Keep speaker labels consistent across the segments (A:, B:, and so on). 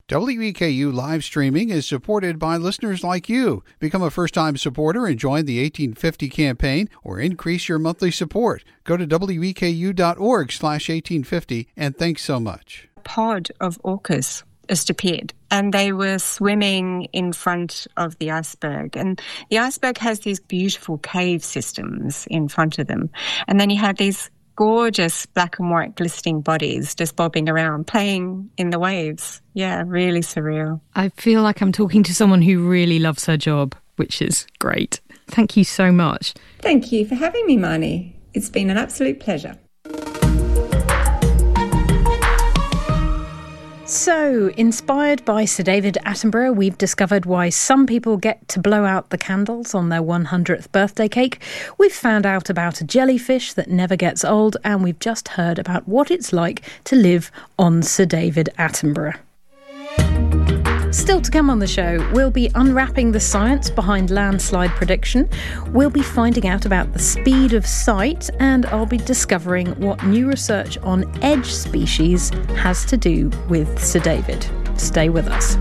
A: WEKU live streaming is supported by listeners like you. Become a first-time supporter and join the 1850 campaign or increase your monthly support. Go to weku.org/1850 and thanks so much.
B: A pod of orcas has appeared and they were swimming in front of the iceberg. And the iceberg has these beautiful cave systems in front of them. And then you have these gorgeous black and white glistening bodies just bobbing around, playing in the waves. Yeah, really surreal.
C: I feel like I'm talking to someone who really loves her job, which is great. Thank you so much.
B: Thank you for having me, Marnie. It's been an absolute pleasure.
C: So, inspired by Sir David Attenborough, we've discovered why some people get to blow out the candles on their 100th birthday cake. We've found out about a jellyfish that never gets old, and we've just heard about what it's like to live on Sir David Attenborough. Still to come on the show, we'll be unwrapping the science behind landslide prediction, we'll be finding out about the speed of sight, and I'll be discovering what new research on edge species has to do with Sir David. Stay with us.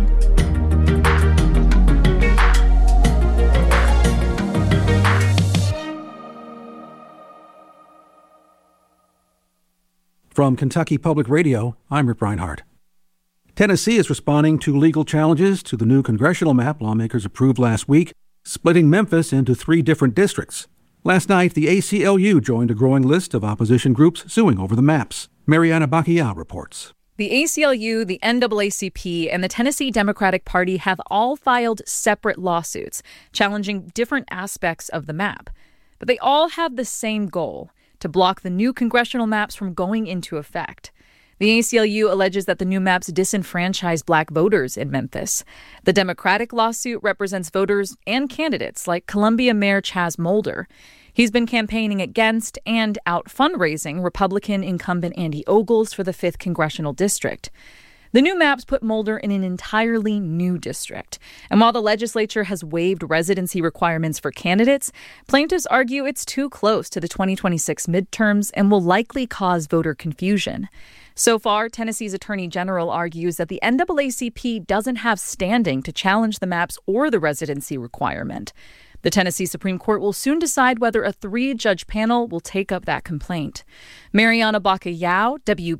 D: From Kentucky Public Radio, I'm Rip Reinhardt. Tennessee is responding to legal challenges to the new congressional map lawmakers approved last week, splitting Memphis into 3 different districts. Last night, the ACLU joined a growing list of opposition groups suing over the maps. Mariana Bacchial reports.
E: The ACLU, the NAACP, and the Tennessee Democratic Party have all filed separate lawsuits challenging different aspects of the map. But they all have the same goal: to block the new congressional maps from going into effect. The ACLU alleges that the new maps disenfranchise black voters in Memphis. The Democratic lawsuit represents voters and candidates like Columbia Mayor Chaz Molder. He's been campaigning against and out fundraising Republican incumbent Andy Ogles for the 5th Congressional District. The new maps put Molder in an entirely new district. And while the legislature has waived residency requirements for candidates, plaintiffs argue it's too close to the 2026 midterms and will likely cause voter confusion. So far, Tennessee's Attorney General argues that the NAACP doesn't have standing to challenge the maps or the residency requirement. The Tennessee Supreme Court will soon decide whether a 3-judge panel will take up that complaint. Mariana Bacchial,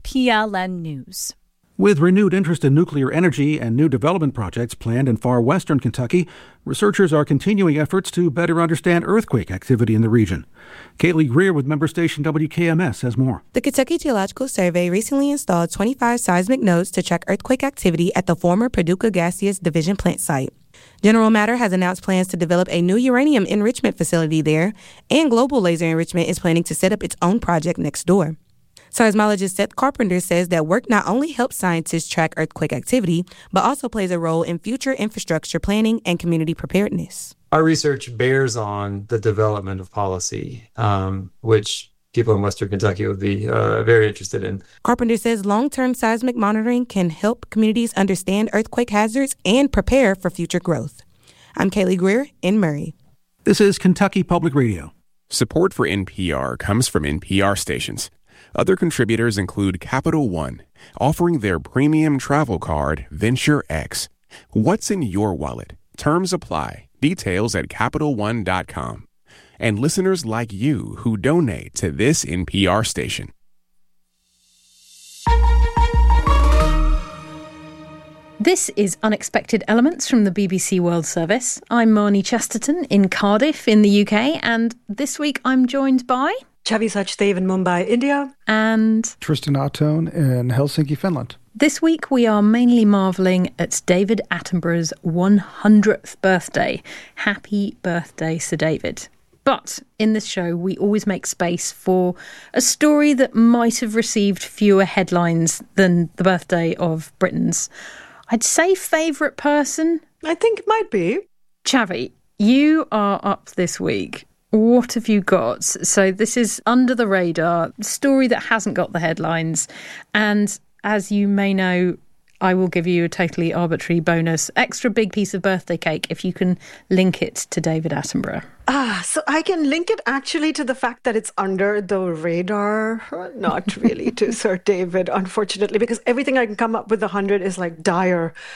E: WPLN News.
D: With renewed interest in nuclear energy and new development projects planned in far western Kentucky, researchers are continuing efforts to better understand earthquake activity in the region. Kaylee Greer with member station WKMS has more.
F: The Kentucky Geological Survey recently installed 25 seismic nodes to track earthquake activity at the former Paducah Gaseous Division plant site. General Matter has announced plans to develop a new uranium enrichment facility there, and Global Laser Enrichment is planning to set up its own project next door. Seismologist Seth Carpenter says that work not only helps scientists track earthquake activity, but also plays a role in future infrastructure planning and community preparedness.
G: Our research bears on the development of policy, which people in Western Kentucky would be very interested in.
F: Carpenter says long-term seismic monitoring can help communities understand earthquake hazards and prepare for future growth. I'm Kaylee Greer in Murray.
D: This is Kentucky Public Radio.
H: Support for NPR comes from NPR stations. Other contributors include Capital One, offering their premium travel card, Venture X. What's in your wallet? Terms apply. Details at CapitalOne.com. And listeners like you who donate to this NPR station.
C: This is Unexpected Elements from the BBC World Service. I'm Marnie Chesterton in Cardiff in the UK, and this week I'm joined by...
I: Chavi Sachdev in Mumbai, India.
C: And...
J: Tristan Atone in Helsinki, Finland.
C: This week we are mainly marvelling at David Attenborough's 100th birthday. Happy birthday, Sir David. But in this show, we always make space for a story that might have received fewer headlines than the birthday of Britain's, I'd say, favourite person.
I: I think it might be.
C: Chavi, you are up this week. What have you got? So this is under the radar, story that hasn't got the headlines. And as you may know, I will give you a totally arbitrary bonus, extra big piece of birthday cake if you can link it to David Attenborough.
I: So I can link it actually to the fact that it's under the radar, not really to Sir David, unfortunately, because everything I can come up with 100 is like dire